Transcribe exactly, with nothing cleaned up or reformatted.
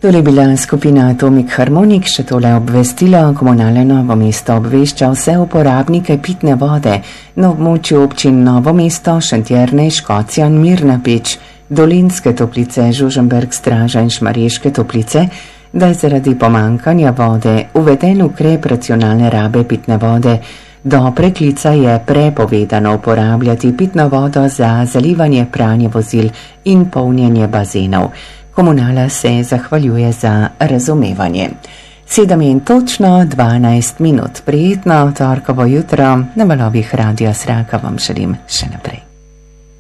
Tole je bila skupina Atomik Harmonik, še tole obvestilo. Komunalno Novo Mesto obvešča vse uporabnike pitne vode na območju občin Novo Mesto, Šentjernej, Škocjan, Mirna Peč, Dolenjske Toplice, Žužemberk, Straža in Šmarješke Toplice, da je zaradi pomankanja vode uveden ukrep racionalne rabe pitne vode. Do preklica je prepovedano uporabljati pitno vodo za zalivanje, pranje vozil in polnjenje bazenov. Komunala se zahvaljuje za razumevanje. Sedem in točno dvanajst minut. Prijetno torkovo jutro na valovih Radia Sraka vam želim še naprej.